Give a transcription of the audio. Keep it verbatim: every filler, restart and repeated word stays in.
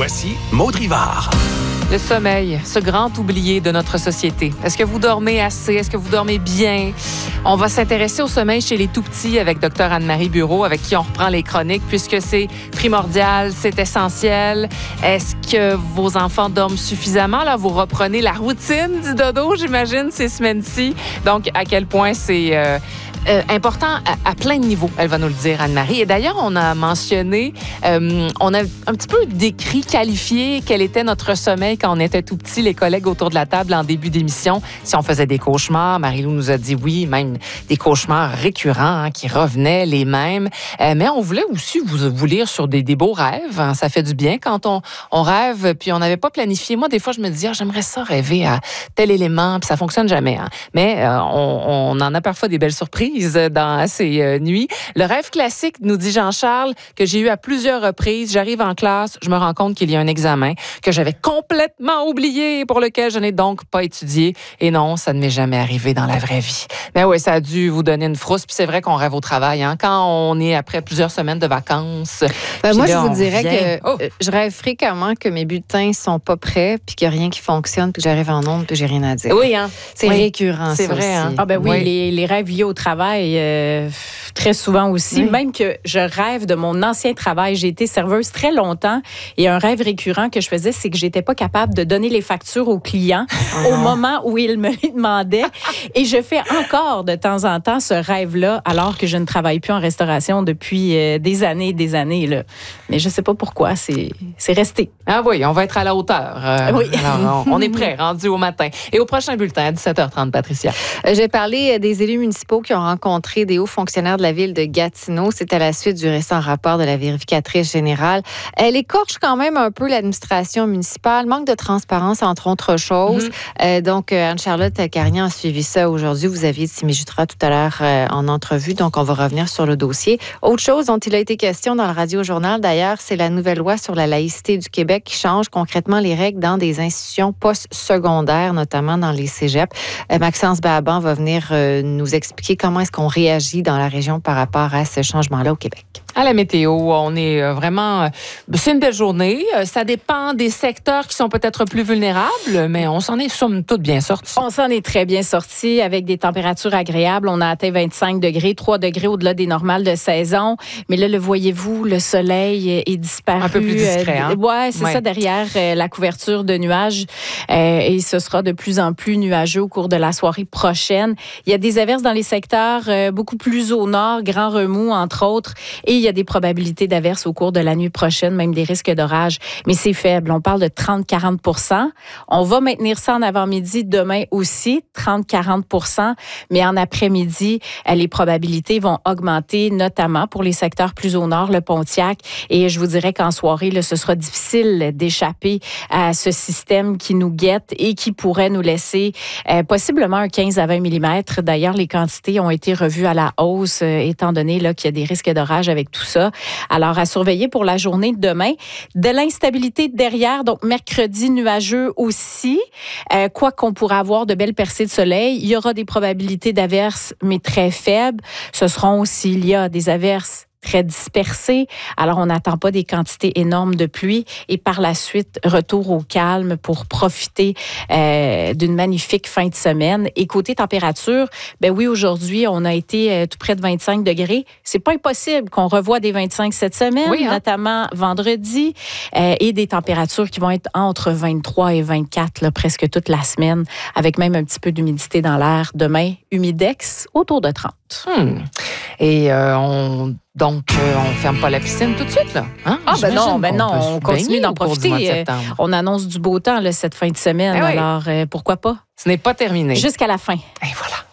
Voici Maud Rivard. Le sommeil, ce grand oublié de notre société. Est-ce que vous dormez assez? Est-ce que vous dormez bien? On va s'intéresser au sommeil chez les tout-petits avec Dr Anne-Marie Bureau, avec qui on reprend les chroniques, puisque c'est primordial, c'est essentiel. Est-ce que vos enfants dorment suffisamment? Là, vous reprenez la routine du dodo, j'imagine, ces semaines-ci. Donc, à quel point c'est... Euh, Euh, important à, à plein de niveaux, elle va nous le dire, Anne-Marie. Et d'ailleurs, on a mentionné, euh, on a un petit peu décrit, qualifié quel était notre sommeil quand on était tout petit, les collègues autour de la table en début d'émission. Si on faisait des cauchemars, Marie-Lou nous a dit oui, même des cauchemars récurrents hein, qui revenaient les mêmes. Euh, mais on voulait aussi vous, vous lire sur des, des beaux rêves. Hein. Ça fait du bien quand on, on rêve, puis on n'avait pas planifié. Moi, des fois, je me disais, ah, j'aimerais ça rêver à tel élément, puis ça fonctionne jamais. Hein. Mais euh, on, on en a parfois des belles surprises dans ces euh, nuits. Le rêve classique, nous dit Jean-Charles, que j'ai eu à plusieurs reprises. J'arrive en classe, je me rends compte qu'il y a un examen que j'avais complètement oublié, pour lequel je n'ai donc pas étudié. Et non, ça ne m'est jamais arrivé dans la vraie vie. Mais oui, ça a dû vous donner une frousse. Puis c'est vrai qu'on rêve au travail. Hein? Quand on est après plusieurs semaines de vacances. Ben moi, là, je vous dirais vient... que oh. je rêve fréquemment que mes bulletins sont pas prêts, puis qu'il n'y a rien qui fonctionne, puis que j'arrive en onde, puis j'ai rien à dire. Oui, hein? C'est oui. récurrent, c'est ça vrai, aussi. hein? Ah ben oui, Oui. Les, les rêves liés au travail, euh, très souvent aussi. Oui. Même que je rêve de mon ancien travail. J'ai été serveuse très longtemps et un rêve récurrent que je faisais, c'est que j'étais pas capable de donner les factures aux clients au moment où ils me les demandaient. Et je fais encore de temps en temps ce rêve-là, alors que je ne travaille plus en restauration depuis euh, des années et des années. Là. Mais je sais pas pourquoi, c'est, c'est resté. Ah oui, on va être à la hauteur. Euh, Oui. Alors, on, on est prêt, rendu au matin. Et au prochain bulletin, à dix-sept heures trente, Patricia. Euh, J'ai parlé des élus municipaux qui ont rencontré des hauts fonctionnaires de la ville de Gatineau. C'est à la suite du récent rapport de la vérificatrice générale. Elle écorche quand même un peu l'administration municipale, manque de transparence, entre autres choses. Mm-hmm. Euh, donc, Anne-Charlotte Carignan a suivi ça aujourd'hui. Vous aviez Simi Jutra tout à l'heure euh, en entrevue, donc on va revenir sur le dossier. Autre chose dont il a été question dans le Radio-Journal, d'ailleurs, c'est la nouvelle loi sur la laïcité du Québec qui change concrètement les règles dans des institutions post-secondaires, notamment dans les cégeps. Euh, Maxence Baban va venir euh, nous expliquer comment est-ce qu'on réagit dans la région par rapport à ce changement-là au Québec. À la météo, on est vraiment... C'est une belle journée. Ça dépend des secteurs qui sont peut-être plus vulnérables, mais on s'en est somme toute bien sortis. On s'en est très bien sortis avec des températures agréables. On a atteint vingt-cinq degrés, trois degrés au-delà des normales de saison. Mais là, le voyez-vous, le soleil est disparu. Un peu plus discret, hein? Ouais, c'est ouais. ça, derrière euh, la couverture de nuages. Euh, et ce sera de plus en plus nuageux au cours de la soirée prochaine. Il y a des averses dans les secteurs euh, beaucoup plus au nord, Grand Remous, entre autres. Et il y a des probabilités d'averses au cours de la nuit prochaine, même des risques d'orage. Mais c'est faible. On parle de trente à quarante pour cent. On va maintenir ça en avant-midi demain aussi, trente à quarante pour cent. Mais en après-midi, les probabilités vont augmenter, notamment pour les secteurs plus au nord, le Pontiac. Et je vous dirais qu'en soirée, là, ce sera difficile d'échapper à ce système qui nous guette et qui pourrait nous laisser euh, possiblement un quinze à vingt millimètres. D'ailleurs, les quantités ont été revues à la hausse, euh, étant donné là, qu'il y a des risques d'orage avec tout ça. Alors, à surveiller pour la journée de demain. De l'instabilité derrière, donc mercredi nuageux aussi. Euh, quoi qu'on pourra avoir de belles percées de soleil, il y aura des probabilités d'averses, mais très faibles. Ce seront, s'il y a des averses, très dispersé. Alors, on n'attend pas des quantités énormes de pluie. Et par la suite, retour au calme pour profiter euh, d'une magnifique fin de semaine. Et côté température, ben oui, aujourd'hui, on a été euh, tout près de vingt-cinq degrés. C'est pas impossible qu'on revoie des vingt-cinq cette semaine, oui, hein? Notamment vendredi. Euh, et des températures qui vont être entre vingt-trois et vingt-quatre, là, presque toute la semaine, avec même un petit peu d'humidité dans l'air. Demain, humidex, autour de trente. Hmm. Et euh, on... Donc, euh, on ferme pas la piscine tout de suite, là? Hein? Ah, ben non, ben non, on continue d'en profiter. On annonce du beau temps là, cette fin de semaine, eh oui. Alors euh, pourquoi pas? Ce n'est pas terminé. Jusqu'à la fin. Et voilà.